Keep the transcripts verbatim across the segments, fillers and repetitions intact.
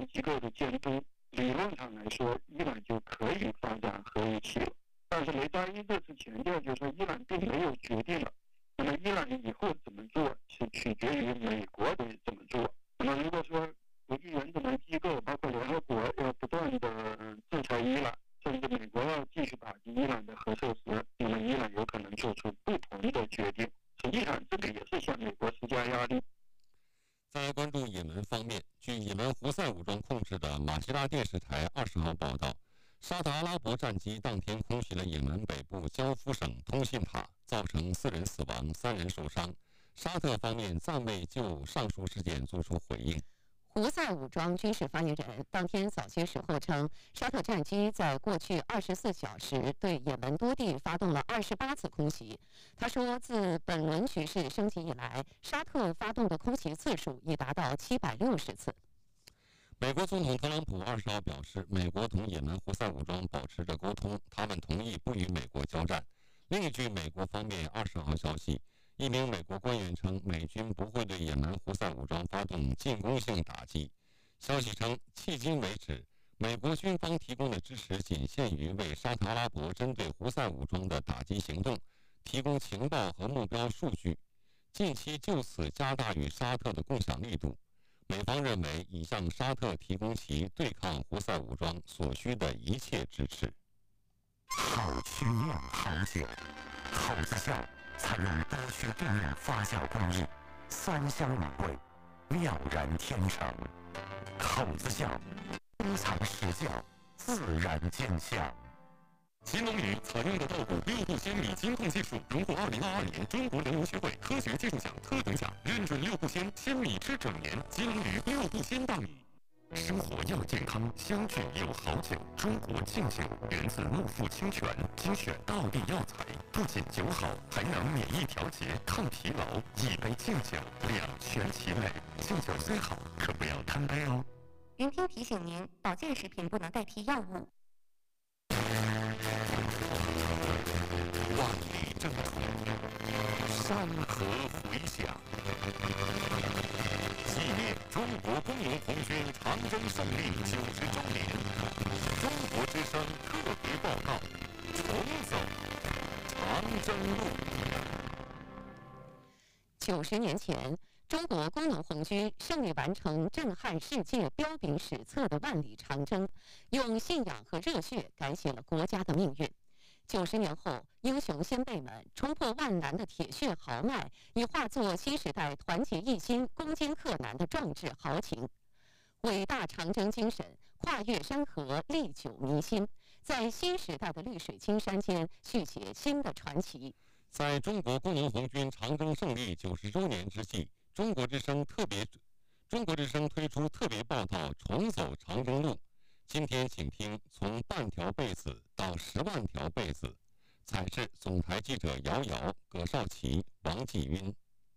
机构的监督，理论上来说，伊朗就可以发展核武器了。但是雷扎伊这次强调，就是说伊朗并没有决定了。那么伊朗以后怎么做，是取决于美国得怎么做。那么如果说国际原子能机构，包括联合国要不断的制裁伊朗，甚至美国要继续打击伊朗的核设施，那么伊朗有可能做出不同的决定。实际上，这个也是向美国施加压力。 在关注也门方面，据也门胡塞武装控制的马希拉电视台二十号报道，沙特阿拉伯战机当天空袭了也门北部焦夫省通信塔，造成四人死亡、三人受伤。沙特方面暂未就上述事件作出回应。 胡塞武装军事发言人当天早些时候称，沙特战机在过去二十四小时对也门多地发动了二十八次空袭。他说，自本轮局势升级以来，沙特发动的空袭次数已达到七百六十次。 美国总统特朗普二十号表示，美国同也门胡塞武装保持着沟通，他们同意不与美国交战。另一据美国方面二十号消息，一名美国官员称，美军不会对也门胡塞武装发动进攻性打击。消息称，迄今为止，美国军方提供的支持仅限于为沙特阿拉伯针对胡塞武装的打击行动提供情报和目标数据，近期就此加大与沙特的共享力度。美方认为已向沙特提供其对抗胡塞武装所需的一切支持。 好曲酿好酒，口子窖采用多区定量发酵工艺，酸香美味，妙然天成。口子窖，珍藏实窖，自然见香。 新龙鱼采用的稻谷六度鲜米精控技术，荣获二零二二年中国农游学会科学技术奖特等奖，认准六度鲜鲜米吃整年。金龙鱼六度鲜大米。生活要健康，相聚有好酒。中国劲酒源自木富清泉，精选道地药材，不仅酒好，还能免疫调节、抗疲劳。一杯劲酒，两全其美。劲酒虽好，可不要贪杯哦。 云听提醒您，保健食品不能代替药物。 万里征途，山河回响。纪念中国工农红军长征胜利九十周年，中国之声特别报告：重走长征路。 九十年前，中国工农红军胜利完成震撼世界、彪炳史册的万里长征，用信仰和热血改写了国家的命运。九十年后，英雄先辈们冲破万难的铁血豪迈，已化作新时代团结一心、攻坚克难的壮志豪情。伟大长征精神跨越山河，历久弥新，在新时代的绿水青山间续写新的传奇。 在中国工农红军长征胜利九十周年之际，中国之声特别中国之声推出特别报道《重走长征路》。今天请听从半条被子到十万条被子，采自总台记者姚瑶、葛少奇、王继晕。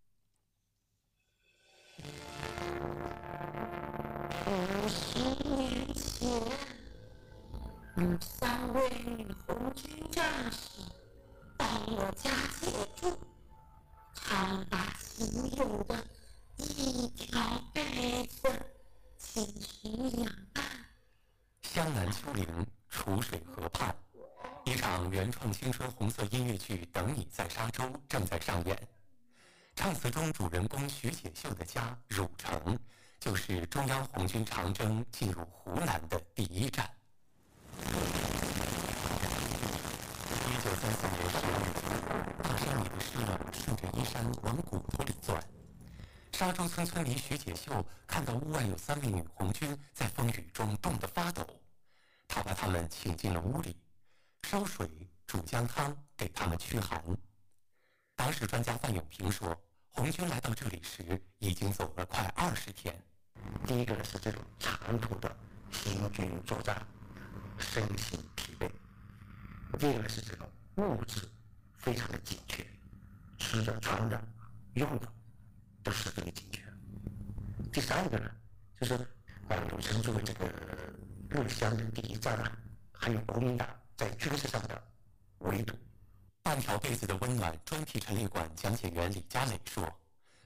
五十年前，嗯，三位女红军战士到我家借住，他们把仅有的一条被子倾ถึ两岸。 湘南丘陵，楚水河畔，一场原创青春红色音乐剧《等你在沙洲》正在上演。唱词中主人公徐解秀的家汝城，就是中央红军长征进入湖南的第一站。一九三四年十月，大山里的尸冷顺着衣衫往骨头里钻。沙洲村村民徐解秀看到屋外有三位女红军在风雨中冻得发抖，他把他们请进了屋里，烧水煮姜汤给他们驱寒。党史专家范永平说，红军来到这里时已经走了快二十天。 第一个是这种长途的行军作战，身心疲惫；第二个是这种物质非常的紧缺，吃的、穿的、用的都是这个紧缺。第三个呢，就是啊，汝城作为这个陆湘的第一站啊，还有国民党在军事上的围堵。 半条被子的温暖专题陈列馆讲解员李佳磊说，